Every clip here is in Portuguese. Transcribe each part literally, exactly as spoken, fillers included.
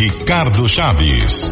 Ricardo Chaves.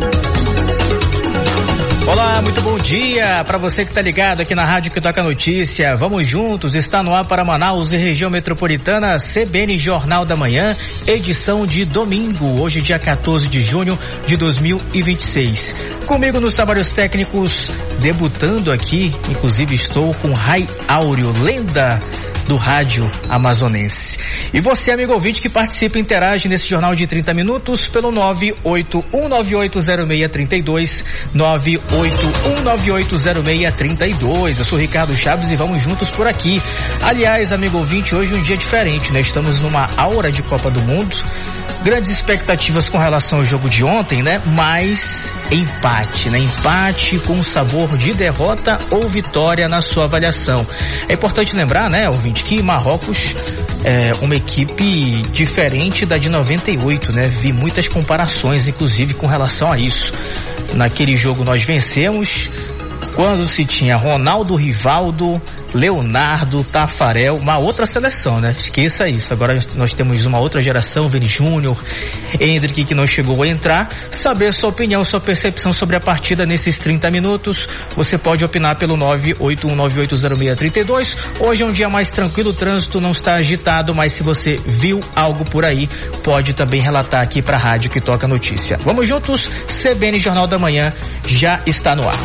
Olá, muito bom dia para você que está ligado aqui na Rádio que Toca Notícia. Vamos juntos, está no ar para Manaus e região metropolitana, C B N Jornal da Manhã, edição de domingo, hoje dia quatorze de junho de dois mil e vinte e seis. Comigo nos trabalhos técnicos, debutando aqui, inclusive estou com Rai Áureo, lenda do rádio amazonense. E você, amigo ouvinte, que participa e interage nesse jornal de trinta minutos pelo nove oito um nove oito zero seis três dois, nove oito um nove oito zero seis três dois. Eu sou Ricardo Chaves e vamos juntos por aqui. Aliás, amigo ouvinte, hoje é um dia diferente, né? Estamos numa aura de Copa do Mundo. Grandes expectativas com relação ao jogo de ontem, né? Mas empate, né? Empate com sabor de derrota ou vitória na sua avaliação. É importante lembrar, né, ouvinte, que Marrocos é uma equipe diferente da de noventa e oito, né? Vi muitas comparações, inclusive, com relação a isso. Naquele jogo nós vencemos quando se tinha Ronaldo, Rivaldo, Leonardo, Tafarel, uma outra seleção, né? Esqueça isso. Agora nós temos uma outra geração, Vini Júnior, Endrick, que não chegou a entrar. Saber sua opinião, sua percepção sobre a partida nesses trinta minutos. Você pode opinar pelo nove oito um nove oito zero seis três dois. Hoje é um dia mais tranquilo, o trânsito não está agitado, mas se você viu algo por aí, pode também relatar aqui para a Rádio que Toca Notícia. Vamos juntos, C B N Jornal da Manhã já está no ar.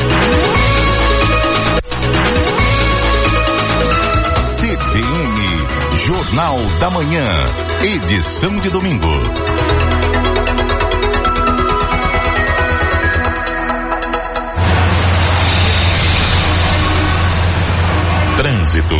C B N Jornal da Manhã, edição de domingo. Trânsito.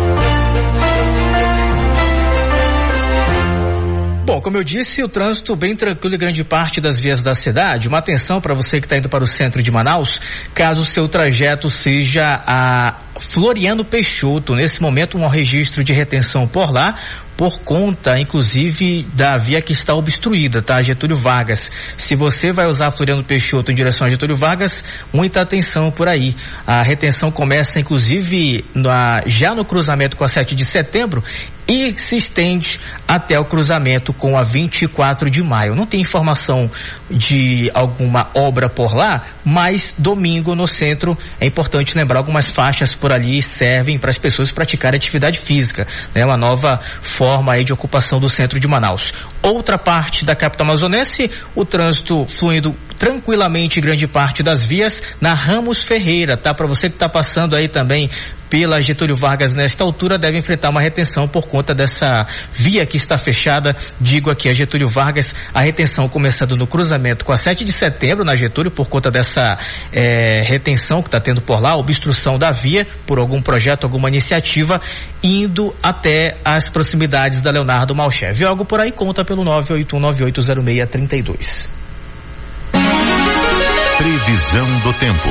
Bom, como eu disse, o trânsito bem tranquilo em grande parte das vias da cidade. Uma atenção para você que está indo para o centro de Manaus, caso o seu trajeto seja a Floriano Peixoto. Nesse momento, um registro de retenção por lá, por conta, inclusive, da via que está obstruída, tá? Getúlio Vargas. Se você vai usar Floriano Peixoto em direção a Getúlio Vargas, muita atenção por aí. A retenção começa, inclusive, na, já no cruzamento com a sete de setembro e se estende até o cruzamento com a vinte e quatro de maio. Não tem informação de alguma obra por lá, mas domingo no centro é importante lembrar, algumas faixas por ali servem para as pessoas praticarem atividade física, né? Uma nova forma aí de ocupação do centro de Manaus. Outra parte da capital amazonense, o trânsito fluindo tranquilamente em grande parte das vias na Ramos Ferreira, tá? Para você que está passando aí também pela Getúlio Vargas nesta altura, deve enfrentar uma retenção por conta dessa via que está fechada. Digo aqui a Getúlio Vargas, a retenção começando no cruzamento com a sete de setembro na Getúlio, por conta dessa eh, retenção que está tendo por lá, obstrução da via por algum projeto, alguma iniciativa, indo até as proximidades da Leonardo Malcher. Viu algo por aí? Conta pelo nove oito um nove oito zero seis três dois. Previsão do tempo.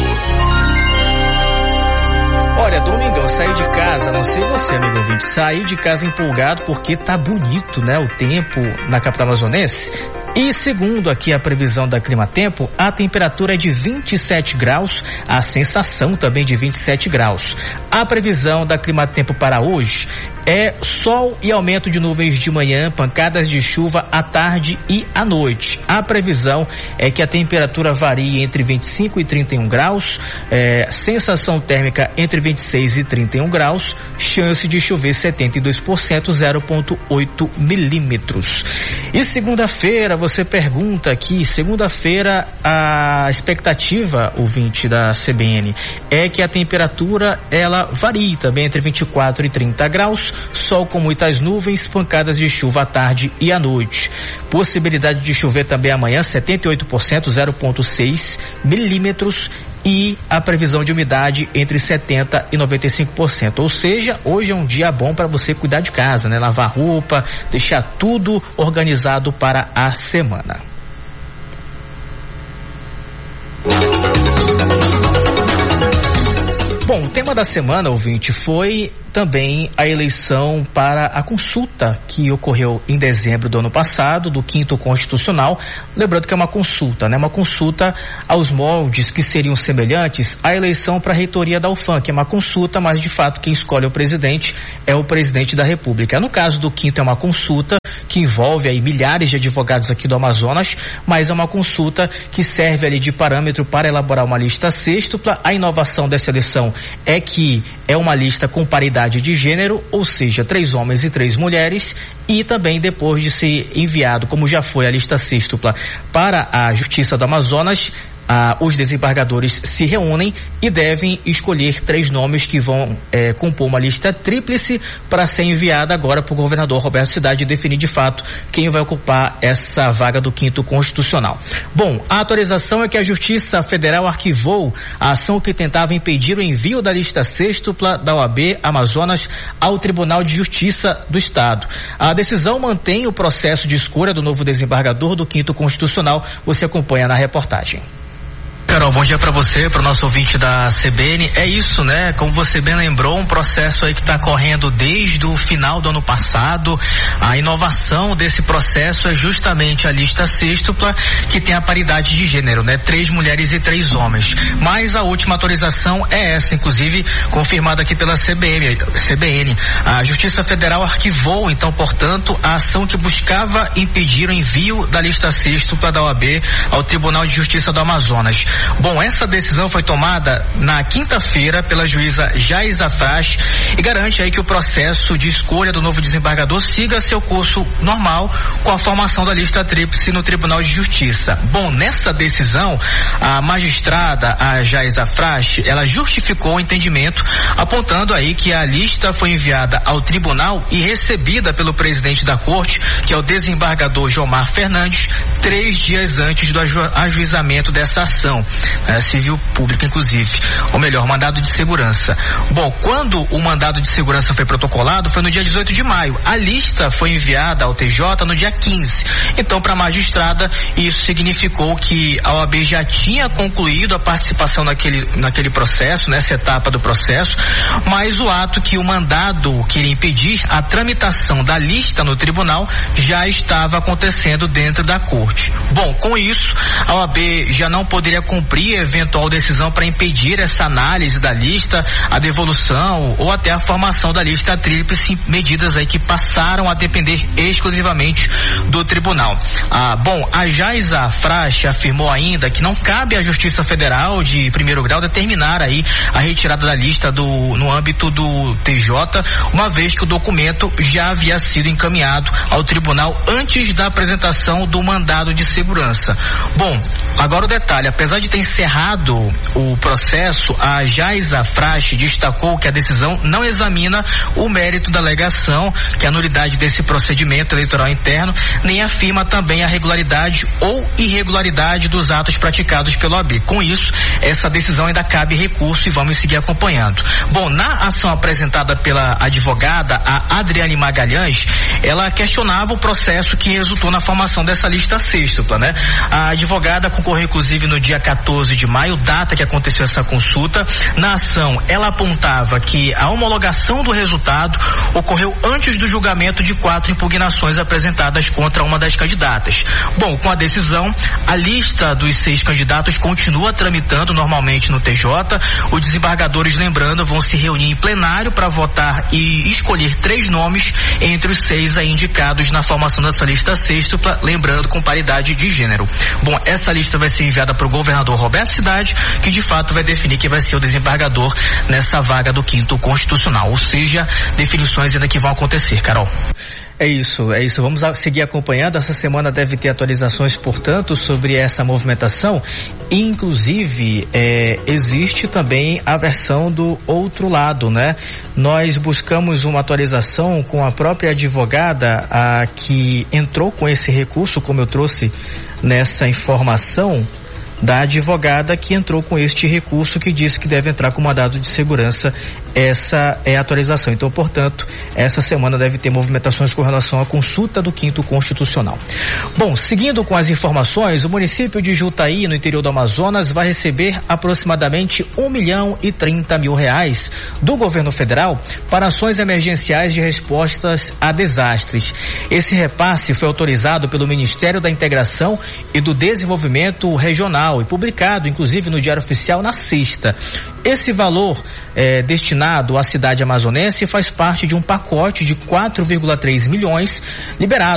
Olha, domingão, saí de casa, não sei você, amigo ouvinte, saí de casa empolgado porque tá bonito, né, o tempo na capital amazonense. E segundo aqui a previsão da Climatempo, a temperatura é de vinte e sete graus, a sensação também de vinte e sete graus. A previsão da Climatempo para hoje é sol e aumento de nuvens de manhã, pancadas de chuva à tarde e à noite. A previsão é que a temperatura varie entre vinte e cinco e trinta e um graus, é, sensação térmica entre vinte e seis e trinta e um graus, chance de chover setenta e dois por cento, zero vírgula oito milímetros. E segunda-feira, você pergunta aqui, segunda-feira a expectativa, ouvinte da C B N, é que a temperatura ela varie também entre vinte e quatro e trinta graus, sol com muitas nuvens, pancadas de chuva à tarde e à noite. Possibilidade de chover também amanhã, setenta e oito por cento, zero vírgula seis milímetros, e a previsão de umidade entre setenta e noventa e cinco por cento. Ou seja, hoje é um dia bom para você cuidar de casa, né? Lavar roupa, deixar tudo organizado para a semana. Bom, o tema da semana, ouvinte, foi também a eleição para a consulta que ocorreu em dezembro do ano passado, do quinto Constitucional. Lembrando que é uma consulta, né? Uma consulta aos moldes que seriam semelhantes à eleição para a reitoria da U F A M, que é uma consulta, mas de fato quem escolhe o presidente é o presidente da República. No caso do quinto é uma consulta que envolve aí milhares de advogados aqui do Amazonas, mas é uma consulta que serve ali de parâmetro para elaborar uma lista sêxtupla. A inovação dessa eleição é que é uma lista com paridade de gênero, ou seja, três homens e três mulheres, e também depois de ser enviado, como já foi a lista sêxtupla, para a Justiça do Amazonas, Ah, os desembargadores se reúnem e devem escolher três nomes que vão eh, compor uma lista tríplice para ser enviada agora para o governador Roberto Cidade definir de fato quem vai ocupar essa vaga do quinto constitucional. Bom, a atualização é que a Justiça Federal arquivou a ação que tentava impedir o envio da lista sêxtupla da O A B Amazonas ao Tribunal de Justiça do Estado. A decisão mantém o processo de escolha do novo desembargador do quinto constitucional. Você acompanha na reportagem. Carol, bom dia para você, para o nosso ouvinte da C B N. É isso, né? Como você bem lembrou, um processo aí que está correndo desde o final do ano passado. A inovação desse processo é justamente a lista sêxtupla, que tem a paridade de gênero, né? Três mulheres e três homens. Mas a última atualização é essa, inclusive confirmada aqui pela C B N. C B N. A Justiça Federal arquivou, então, portanto, a ação que buscava impedir o envio da lista sêxtupla da O A B ao Tribunal de Justiça do Amazonas. Bom, essa decisão foi tomada na quinta-feira pela juíza Jaisa Fraz e garante aí que o processo de escolha do novo desembargador siga seu curso normal com a formação da lista tríplice no Tribunal de Justiça. Bom, nessa decisão, a magistrada, a Jaisa Fraz, ela justificou o entendimento, apontando aí que a lista foi enviada ao tribunal e recebida pelo presidente da corte, que é o desembargador Jomar Fernandes, três dias antes do aju- ajuizamento dessa ação. É, civil pública, inclusive, ou melhor, mandado de segurança. Bom, quando o mandado de segurança foi protocolado, foi no dia dezoito de maio. A lista foi enviada ao T J no dia quinze. Então, para a magistrada, isso significou que a O A B já tinha concluído a participação naquele, naquele processo, nessa etapa do processo, mas o ato que o mandado queria impedir, a tramitação da lista no tribunal, já estava acontecendo dentro da corte. Bom, com isso, a O A B já não poderia cumprir eventual decisão para impedir essa análise da lista, a devolução ou até a formação da lista tríplice, medidas aí que passaram a depender exclusivamente do tribunal. Ah, bom, a Jaisa Fraz afirmou ainda que não cabe à Justiça Federal de primeiro grau determinar aí a retirada da lista do, no âmbito do T J, uma vez que o documento já havia sido encaminhado ao tribunal antes da apresentação do mandado de segurança. Bom, agora o detalhe, apesar de ter encerrado o processo, a Jaisa Fraz destacou que a decisão não examina o mérito da alegação, que é a nulidade desse procedimento eleitoral interno, nem afirma também a regularidade ou irregularidade dos atos praticados pelo O A B. Com isso, essa decisão ainda cabe recurso e vamos seguir acompanhando. Bom, na ação apresentada pela advogada, a Adriane Magalhães, ela questionava o processo que resultou na formação dessa lista sêxtupla, né? A advogada concorreu, inclusive, no dia quatorze de maio, data que aconteceu essa consulta. Na ação, ela apontava que a homologação do resultado ocorreu antes do julgamento de quatro impugnações apresentadas contra uma das candidatas. Bom, com a decisão, a lista dos seis candidatos continua tramitando normalmente no T J. Os desembargadores, lembrando, vão se reunir em plenário para votar e escolher três nomes entre os seis aí indicados na formação dessa lista sêxtupla, lembrando, com paridade de gênero. Bom, essa lista vai ser enviada para o governador Roberto Cidade, que de fato vai definir quem vai ser o desembargador nessa vaga do quinto constitucional, ou seja, definições ainda que vão acontecer, Carol. É isso, é isso. Vamos seguir acompanhando. Essa semana deve ter atualizações, portanto, sobre essa movimentação. Inclusive, é, existe também a versão do outro lado, né? Nós buscamos uma atualização com a própria advogada, a que entrou com esse recurso, como eu trouxe nessa informação, da advogada que entrou com este recurso, que disse que deve entrar com mandado de segurança. Essa é a atualização. Então, portanto, essa semana deve ter movimentações com relação à consulta do quinto constitucional. Bom, seguindo com as informações, o município de Jutaí, no interior do Amazonas, vai receber aproximadamente um milhão e trinta mil reais do governo federal para ações emergenciais de respostas a desastres. Esse repasse foi autorizado pelo Ministério da Integração e do Desenvolvimento Regional e publicado, inclusive, no Diário Oficial na sexta. Esse valor é, destinado à cidade amazonense faz parte de um pacote de quatro vírgula três milhões liberado